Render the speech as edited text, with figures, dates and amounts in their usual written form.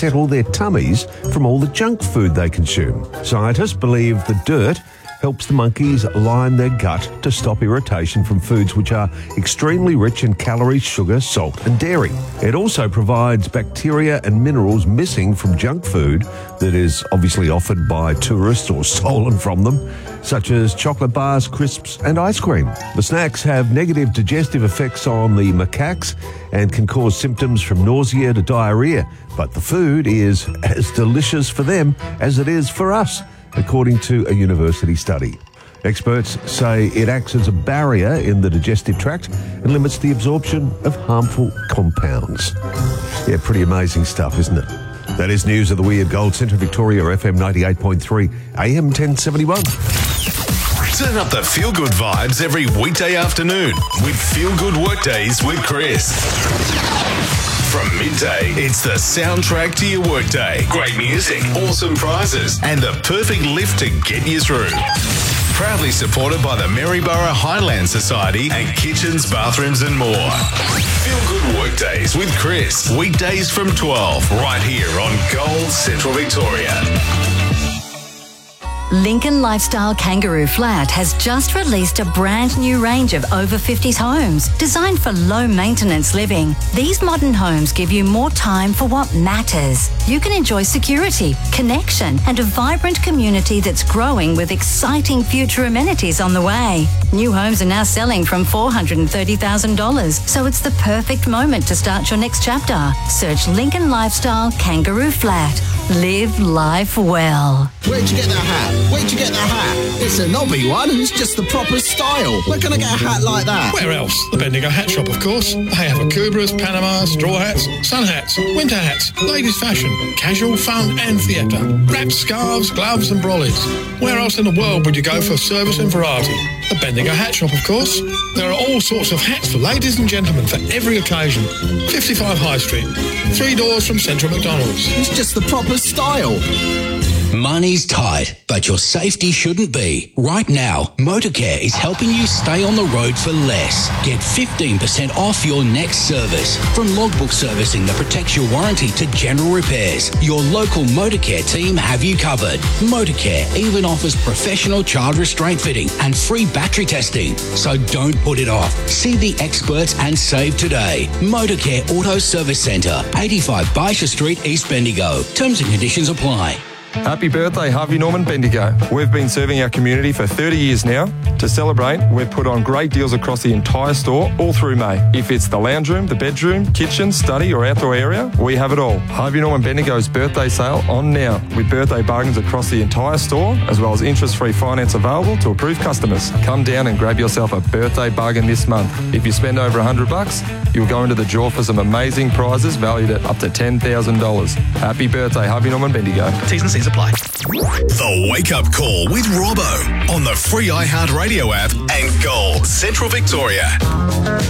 settle their tummies from all the junk food they consume. Scientists believe the dirt helps the monkeys line their gut to stop irritation from foods which are extremely rich in calories, sugar, salt and dairy. It also provides bacteria and minerals missing from junk food that is obviously offered by tourists or stolen from them, such as chocolate bars, crisps and ice cream. The snacks have negative digestive effects on the macaques and can cause symptoms from nausea to diarrhea, but the food is as delicious for them as it is for us, according to a university study. Experts say it acts as a barrier in the digestive tract and limits the absorption of harmful compounds. Yeah, pretty amazing stuff, isn't it? That is News of the Weird Gold, Central Victoria, FM 98.3, AM 1071. Turn up the feel-good vibes every weekday afternoon with Feel Good Workdays with Chris. From midday, it's the soundtrack to your workday. Great music, awesome prizes, and the perfect lift to get you through. Proudly supported by the Maryborough Highland Society and Kitchens, Bathrooms and more. Feel Good Workdays with Chris. Weekdays from 12, right here on Gold Central Victoria. Lincoln Lifestyle Kangaroo Flat has just released a brand new range of over 50s homes designed for low maintenance living. These modern homes give you more time for what matters. You can enjoy security, connection and a vibrant community that's growing with exciting future amenities on the way. New homes are now selling from $430,000, so it's the perfect moment to start your next chapter. Search Lincoln Lifestyle Kangaroo Flat. Live life well. Where'd you get that hat? Where'd you get that hat? It's a knobby one and it's just the proper style. Where can I get a hat like that? Where else? The Bendigo Hat Shop, of course. They have Akubras, Panamas, straw hats, sun hats, winter hats, ladies' fashion, casual, fun and theatre. Wraps, scarves, gloves and brollies. Where else in the world would you go for service and variety? The Bendigo Hat Shop, of course. There are all sorts of hats for ladies and gentlemen for every occasion. 55 High Street, 3 doors from Central McDonald's. It's just the proper style. Money's tight, but your safety shouldn't be. Right now, Motorcare is helping you stay on the road for less. Get 15% off your next service. From logbook servicing that protects your warranty to general repairs, your local Motorcare team have you covered. Motorcare even offers professional child restraint fitting and free battery testing. So don't put it off. See the experts and save today. Motorcare Auto Service Centre, 85 Baisha Street, East Bendigo. Terms and conditions apply. Happy birthday, Harvey Norman Bendigo. We've been serving our community for 30 years now. To celebrate, we've put on great deals across the entire store all through May. If it's the lounge room, the bedroom, kitchen, study or outdoor area, we have it all. Harvey Norman Bendigo's birthday sale on now with birthday bargains across the entire store as well as interest-free finance available to approved customers. Come down and grab yourself a birthday bargain this month. If you spend over $100, you'll go into the draw for some amazing prizes valued at up to $10,000. Happy birthday, Harvey Norman Bendigo. T's and C's apply. The Wake Up Call with Robbo on the free iHeartRadio app and Gold Central Victoria.